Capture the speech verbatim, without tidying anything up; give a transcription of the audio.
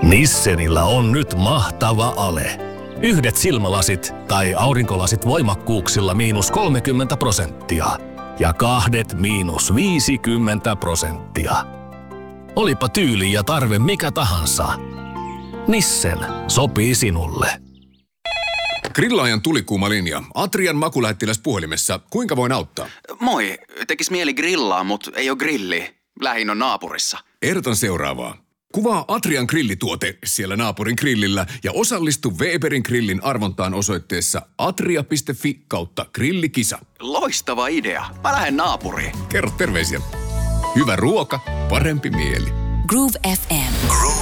Nissenillä on nyt mahtava ale. Yhdet silmälasit tai aurinkolasit voimakkuuksilla miinus kolmekymmentä prosenttia ja kahdet miinus viisikymmentä prosenttia. Olipa tyyli ja tarve mikä tahansa. Nissen sopii sinulle. Grillaajan tulikuuma linja. Atrian makulähettiläs puhelimessa. Kuinka voin auttaa? Moi. Tekis mieli grillaa, mut ei oo grilli. Lähin on naapurissa. Ehdotan seuraavaa. Kuvaa Atrian grillituote siellä naapurin grillillä ja osallistu Weberin grillin arvontaan osoitteessa atria piste fi kautta grillikisa. Loistava idea. Mä lähden naapuriin. Kerro terveisiä. Hyvä ruoka, parempi mieli. Groove F M. Groove